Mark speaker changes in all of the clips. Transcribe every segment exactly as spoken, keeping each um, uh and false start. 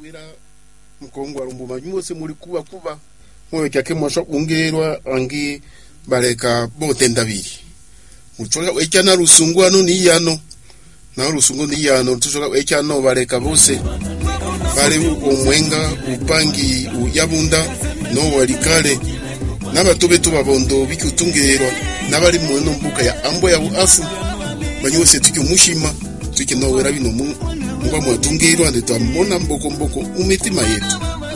Speaker 1: wira mkongo arumbu nyose muri kuba kuba mwe kyake mwasho ungerwa angi bareka botenda biri muchoka ekyana rusungu ano ni yano na rusungu ni yano tuchoka ekyano bareka bose bale omwenga upangi uyabunda no walikale nabatobe tubabondo bikutungerwa nabali mweno mbuka ya ambo ya uafu banyose tukumushima tukinowera bino mu ngwa mwatungerwa ndetambona mboko mboko umitima yetu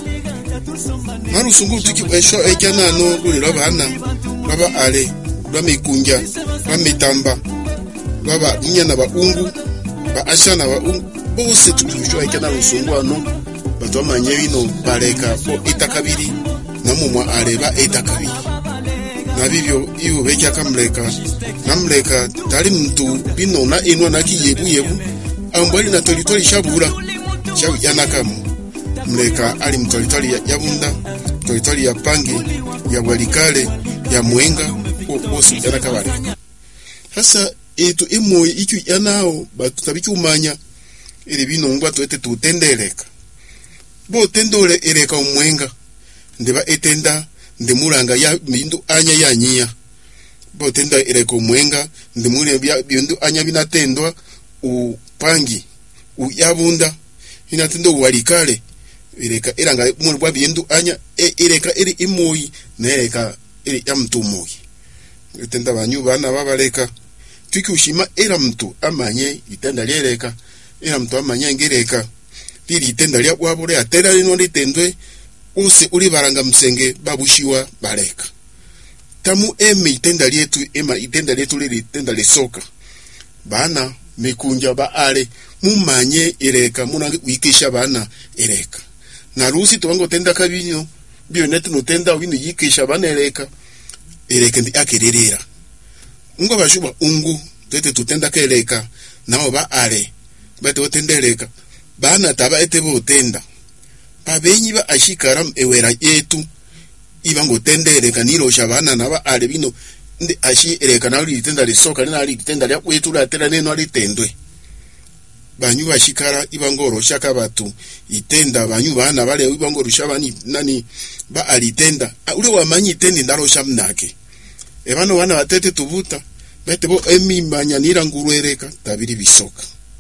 Speaker 1: marusungu tukibesho ekyana no kulira bana baba ale bamikunja bamitamba baba dunyana ba ungu ba ashana ba ungu bose tukibesho ekyana rusungu ano batwa manyebino bareka bo itakabiri namumwa areba itakabiri nabibyo iyo bekya kamleka namleka tali mtu bino na inwa na kiyebu yebu ambali na toritori shabura shabu yanakamu mleka ali mtoritori ya yabunda toritori ya pangi ya walikale ya mwenga bose yanakabare hasa etu imo iki yanao batabiki umanya ili bino ngwa twete tutendeleka bo tendole eleka umwenga ndeba etenda ndemuranga ya bindu anya yanyia bo tenda eleka umwenga ndemure bya bindu anya binatendwa upangi uyabunda inatendo walikale eleka iranga mu bwa bindu anya e, eleka iri imoyi neleka iri yamtumoyi etenda banyu bana babaleka tukushima era mtu amanye itenda leleka era mtu amanye ngereka lili itenda lya bwabure atera lino litendwe use uli baranga msenge babushiwa bareka tamu eme itenda lyetu ema itenda lyetu lili itenda lesoka bana mikunja baale mumanye ereka munange wikisha bana ereka na rusi tuwango tenda kabinyo biyo netu nutenda winu yikisha bana ereka ereka ndi akererera ungo bashuba ungu tete tutenda kereka nao baale bete otendereka bana taba etebo otenda babenyi ba ashikaram ewera yetu ibango tendereka niro shabana naba ale bino ndi ashi ereka na litenda lisoka na litenda lya kwetu la tera neno litendwe banyu bashikara ibango roshaka batu itenda banyu bana bale ibango rushabani nani ba alitenda ule wamanyi tendi ndaro shamnake ebano wana batete tubuta betebo emi manyanira ngurwereka tabiri bisoka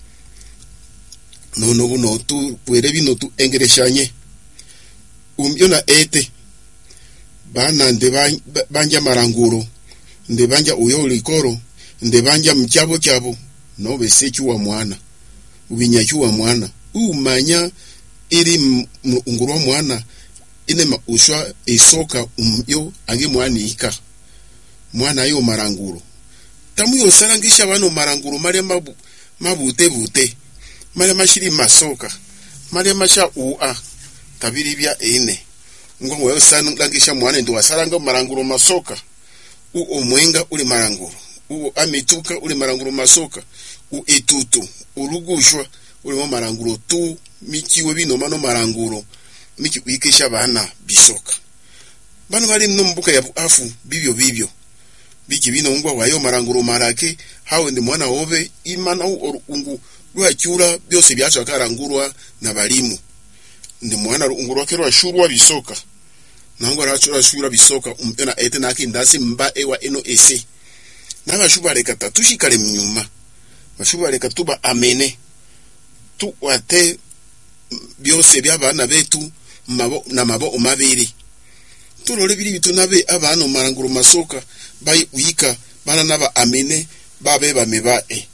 Speaker 1: no no no tu puede vino tu engreshanye umyona ete bana nde banja maranguro nde banja uyo likoro nde banja mchabo chabo no besechu wa mwana ubinyachu wa mwana umanya iri ngurwa mwana ine ma uswa esoka umyo ange mwana ika mwana yo maranguro tamu yo sarangisha bano maranguro mare mabu mabute bute mare mashiri masoka mare masha ua tabiri bya ene ngo wewe sana ndangisha mwana ndo wasaranga maranguro masoka u omwenga uli maranguro u amituka uli maranguro masoka u etutu urugushwa uli mo maranguro tu mikiwe bino mano maranguro miki wikisha bana bisoka bano bali mnombuka ya afu bibyo bibyo biki bino ngwa wayo maranguro marake hawe ndi mwana obe imana ungu lwacyura byose byacu akarangurwa na balimu ndi mwana ungurwa kero ashurwa bisoka nango arachura shura bisoka umpena ete naki ndasi mba ewa eno ese nabashuba reka tatushikale mnyuma bashuba reka tuba amene tu wate byose byabana betu mabo na mabo umabiri turole biri bitunabe abana maranguro masoka bai uika bana naba amene babe bamebae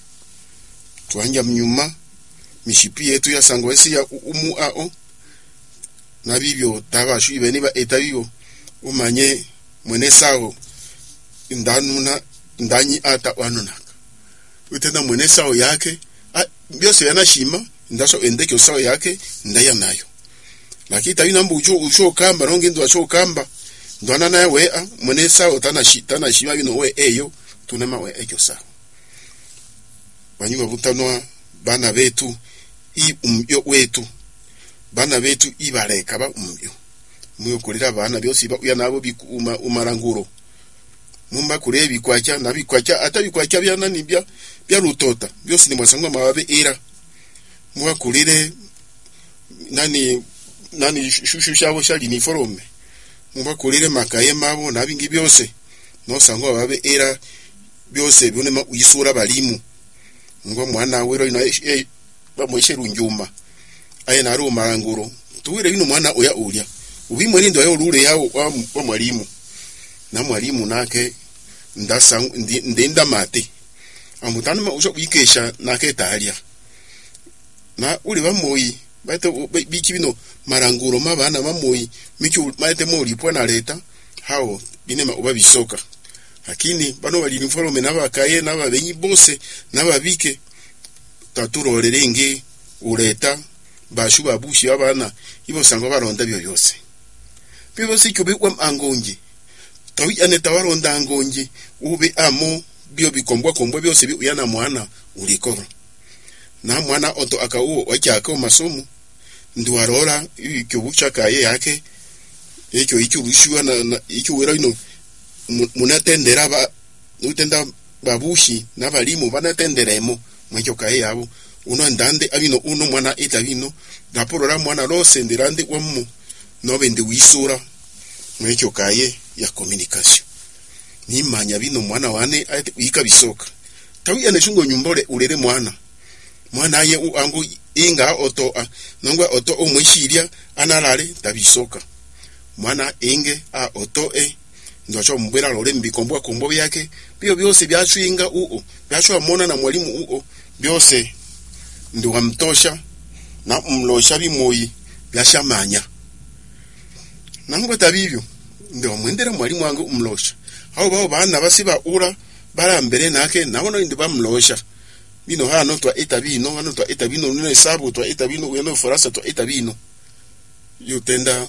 Speaker 1: tuanja mnyuma mishipi yetu ya sangwesi ya umu ao na bibyo tabashu ibeni ba etabiyo umanye mwene sawo ndanuna ndanyi ata wanunaka utenda mwene sawo yake byose yanashima ndaso endeke sawo yake ndaya nayo lakini tabina mbujo usho kamba rongi ndo asho kamba ndwana naye we mwene sawo tanashi tanashima bino we eyo tunema we ekyo sawo banyuma butanwa bana betu i umyo wetu bana betu ibareka ba umyo muyo kulira bana byose ba uya nabo bikuma umaranguro mumba kure bikwacha nabikwacha atabikwacha bya nani bya bya rutota byose ni mwasangwa mababe era muwa kulire nani nani shushu shabo shali uniforme mumba kolire makaye mabo nabingi byose no sango babe era byose bune ma uyisura balimu ngo mwana wero ina e bamweshe runjuma aye naro maranguro tuwire bino mwana oya ulya ubimwe ndo ayo rure yawo wa mwalimu na mwalimu nake ndasa ndenda mate amutana ma usho bikesha nake tahalia na uli bamoyi baito biki bino maranguro mabana bamoyi miki maite mori pona leta hao binema ubabisoka lakini bano bali uniforme nabakaye nababenyi bose nababike taturorerenge ureta bashu babushi abana ibo sango baronda byo byose bibo sikyo bikwa angonje tawi aneta waronda angonje ube amo bio bikombwa kombwa byose bi uyana mwana ulikoro na mwana oto akauo wakyako masomo nduwarora ikyo buchakaye yake ekyo ikyo bushwa na ikyo wera ino munatendera ba utenda babushi nabalimu banatenderemo mwekyo kaye yabo uno ndande abino uno mwana etabino raporo mwana rose ndirande wammu no bende wisura mwekyo kaye ya communication ni manya bino mwana wane ate wika bisoka tawi ane shungo nyumbore urere mwana mwana ye u angu inga oto a nongwa oto omwishiria analale tabisoka mwana enge a oto e ndocho mbera lole mbikombwa kombo byake byo byose byashwinga uo byashwa mona na mwalimu uo byose ndo wamtosha na umlosha bimoyi byashamanya nangwa tabibyo ndo mwendera mwalimu wangu umlosha hao bao bana basiba ura barambere nake nabona ndi bamlosha bino hano twa etabino hano twa etabino nene sabu twa etabino uyano forasa twa etabino yutenda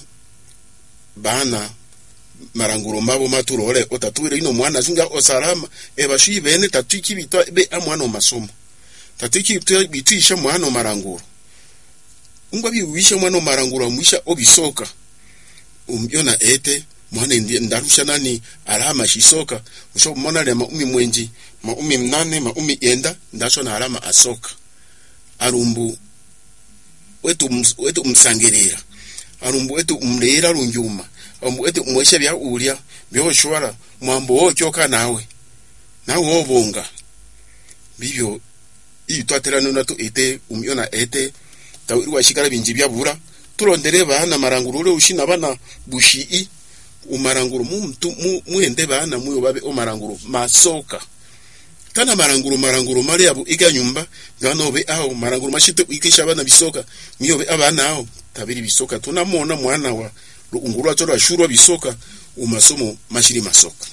Speaker 1: bana maranguro mabo maturole otatwire ino mwana zunga osalama ebashi bene tatiki bitwa be amwana masomo tatiki bitisha mwana maranguro ungwa biwisha mwana maranguro mwisha obisoka umyona ete mwana ndi ndarusha nani alama shisoka usho mwana le maumi mwenji maumi mnane maumi enda ndasho na alama asoka arumbu wetu wetu msangerera arumbu wetu umleera runjuma arumbu wetu umwesha bya ulya byo shwara mwambo okyoka nawe nawe obonga bibyo itwaterano natu ete umyona ete tawirwa shikara binji byabura turondere bana marangurure ushina bana bushii umaranguru muntu muende bana muyo babe omaranguru masoka tana maranguru maranguru mari abu iga nyumba ngano be aho maranguru mashite ikisha bana bisoka miyo be abana aho tabiri bisoka tunamona mwana wa unguru atora shuro bisoka umasomo mashiri masoka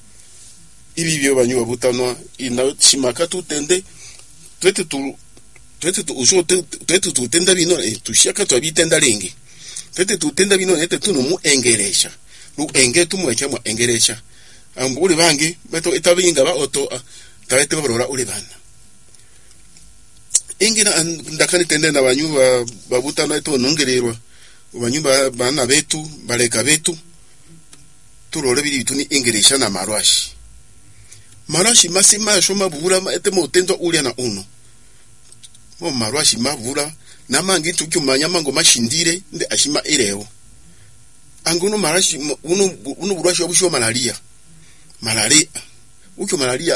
Speaker 1: ibi byo banyuwa butanwa ina shimaka tutende twete tu twete tu usho twete tutenda bino tushaka twabitenda lenge twete tutenda bino ete tunumu engeresha lu enge tumwecha mwa engeresha ambuli bangi beto etabinga ba oto tawete barora uli bana ingina ndakani tende na banyuba babuta na eto nongererwa banyuba bana betu baleka betu turore biri bituni engeresha na marwashi marashi masima shoma bubura ete motendo uli na uno mo marwashi mavura na mangi tukyumanya mango mashindire nde ashima ireo angono marashi uno uno burwashi obusho malaria malaria ukyo malaria